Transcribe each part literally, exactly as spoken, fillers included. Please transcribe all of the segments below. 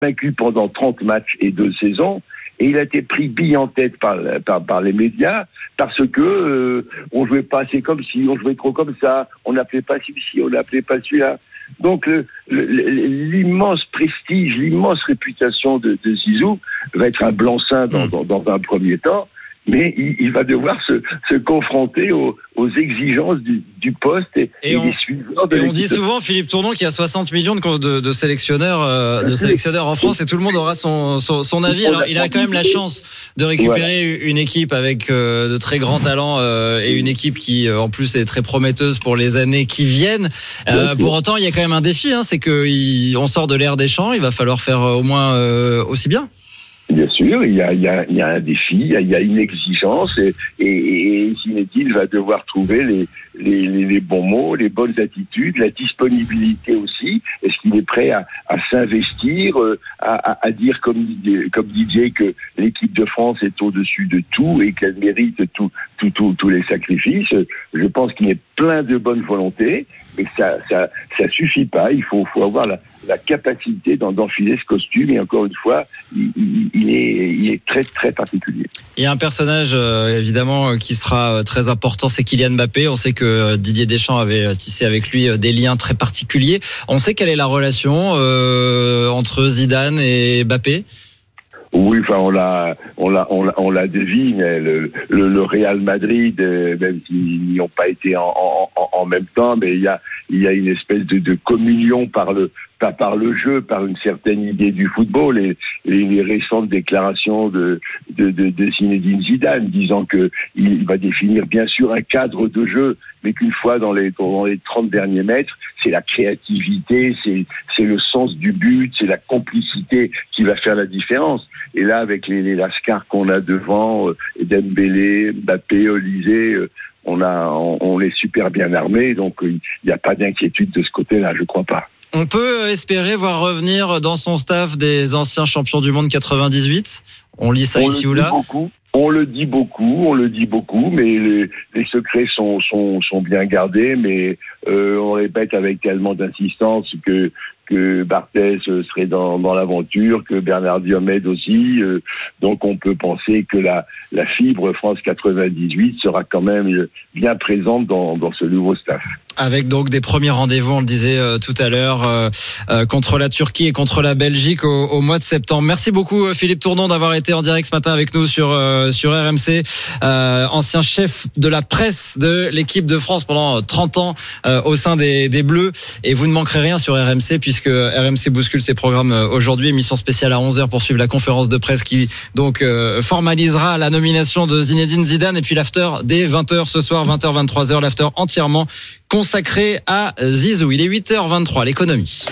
vaincu pendant trente matchs et deux saisons. Et il a été pris bille en tête par, par, par les médias parce que euh, on jouait pas assez comme ci, on jouait trop comme ça, on n'appelait pas celui-ci, on n'appelait pas celui-là. Donc le, le, l'immense prestige, l'immense réputation de, de Zizou va être un blanc-seing dans, dans, dans un premier temps. Mais il, il va devoir se, se confronter aux, aux exigences du, du poste et, et, et on, des suiveurs de et l'équipe. on dit souvent, Philippe Tournon, qu'il y a soixante millions de, de, de sélectionneurs, euh, de sélectionneurs en France et tout le monde aura son, son, son avis. Alors, il a quand même la chance de récupérer voilà. une équipe avec euh, de très grands talents euh, et une équipe qui, euh, en plus, est très prometteuse pour les années qui viennent. Euh, pour autant, il y a quand même un défi, hein, c'est qu'on sort de l'ère des champs, il va falloir faire au moins euh, aussi bien. Bien sûr, il y a, il y a, il y a un défi, il y a, il y a une exigence et, et, et Zinedine va devoir trouver les, les, les, les bons mots, les bonnes attitudes, la disponibilité aussi. Est-ce qu'il est prêt à, à s'investir, à, à, à dire comme, comme Didier que l'équipe de France est au-dessus de tout et qu'elle mérite tout, tout, tout, tous les sacrifices? Je pense qu'il y a plein de bonne volonté, mais ça, ça, ça suffit pas. Il faut, faut avoir la, la capacité d'enfiler ce costume et encore une fois, il, il, il est, il est très très particulier. Il y a un personnage euh, évidemment qui sera très important, c'est Kylian Mbappé. On sait que Didier Deschamps avait tissé avec lui des liens très particuliers. On sait quelle est la relation euh, entre Zidane et Mbappé. Oui, enfin on l'a, on l'a, on l'a, on l'a devine. Le, le, le Real Madrid, même s'ils n'y ont pas été en, en, en même temps, mais il y a, il y a une espèce de, de communion par le, pas par le jeu, par une certaine idée du football. Et, et les récentes déclarations de, de, de, de Zinedine Zidane disant que il va définir bien sûr un cadre de jeu, mais qu'une fois dans les, dans les trente derniers mètres, c'est la créativité, c'est, c'est le sens du but, c'est la complicité qui va faire la différence. Et là, avec les, les lascars qu'on a devant, euh, Dembélé, Mbappé, Olysée, euh, on a, on, on est super bien armés, donc il euh, n'y a pas d'inquiétude de ce côté-là, je crois pas. On peut espérer voir revenir dans son staff des anciens champions du monde quatre-vingt-dix-huit. On lit ça on ici ou là. Beaucoup. On le dit beaucoup, on le dit beaucoup, mais les, les secrets sont, sont, sont bien gardés, mais euh, on répète avec tellement d'insistance que que Barthez serait dans, dans l'aventure, que Bernard Diomède aussi, euh, donc on peut penser que la, la fibre France quatre-vingt-dix-huit sera quand même bien présente dans, dans ce nouveau staff. Avec donc des premiers rendez-vous, on le disait euh, tout à l'heure, euh, euh, contre la Turquie et contre la Belgique au, au mois de septembre. Merci beaucoup Philippe Tournon d'avoir été en direct ce matin avec nous sur euh, sur R M C, euh, ancien chef de la presse de l'équipe de France pendant trente ans euh, au sein des, des Bleus. Et vous ne manquerez rien sur R M C puisque R M C bouscule ses programmes aujourd'hui. Émission spéciale à onze heures pour suivre la conférence de presse qui donc euh, formalisera la nomination de Zinedine Zidane et puis l'after dès vingt heures ce soir, vingt heures vingt-trois heures, l'after entièrement consacré à Zizou. Il est huit heures vingt-trois, l'économie.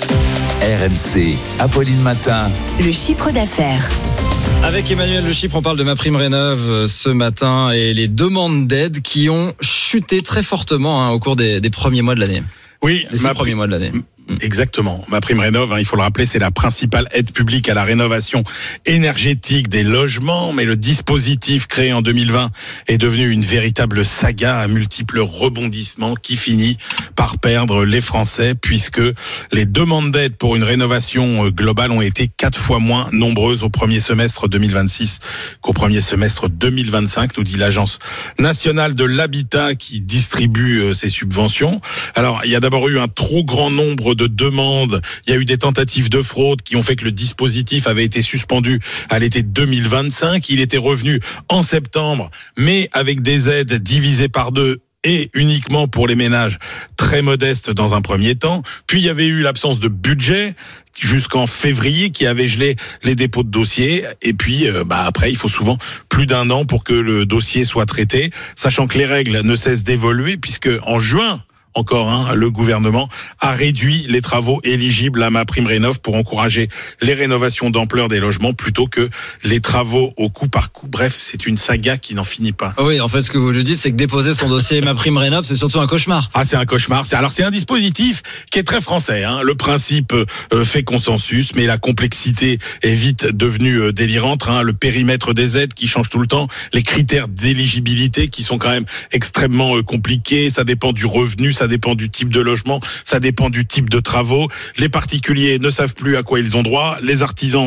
R M C, Apolline Matin. Le chiffre d'affaires. Avec Emmanuel Le Chypre, on parle de MaPrimeRénov' ce matin et les demandes d'aide qui ont chuté très fortement hein, au cours des, des premiers mois de l'année. Oui, les six premiers mois de l'année. Exactement. MaPrimeRénov', hein, il faut le rappeler, c'est la principale aide publique à la rénovation énergétique des logements. Mais le dispositif créé en deux mille vingt est devenu une véritable saga à multiples rebondissements qui finit par perdre les Français puisque les demandes d'aide pour une rénovation globale ont été quatre fois moins nombreuses au premier semestre deux mille vingt-six qu'au premier semestre deux mille vingt-cinq, nous dit l'Agence nationale de l'habitat qui distribue ces subventions. Alors, il y a d'abord eu un trop grand nombre de demandes. Il y a eu des tentatives de fraude qui ont fait que le dispositif avait été suspendu à l'été deux mille vingt-cinq. Il était revenu en septembre, mais avec des aides divisées par deux et uniquement pour les ménages très modestes dans un premier temps. Puis il y avait eu l'absence de budget jusqu'en février qui avait gelé les dépôts de dossiers. Et puis euh, bah après, il faut souvent plus d'un an pour que le dossier soit traité, sachant que les règles ne cessent d'évoluer puisque en juin, encore, hein, le gouvernement a réduit les travaux éligibles à MaPrimeRénov' pour encourager les rénovations d'ampleur des logements plutôt que les travaux au coup par coup. Bref, c'est une saga qui n'en finit pas. Oui, en fait, ce que vous nous dites, c'est que déposer son dossier MaPrimeRénov', c'est surtout un cauchemar. Ah, c'est un cauchemar. C'est, alors, c'est un dispositif qui est très français. Hein. Le principe euh, fait consensus, mais la complexité est vite devenue euh, délirante. Hein. Le périmètre des aides qui change tout le temps, les critères d'éligibilité qui sont quand même extrêmement euh, compliqués. Ça dépend du revenu, ça dépend du type de logement, ça dépend du type de travaux. Les particuliers ne savent plus à quoi ils ont droit. Les artisans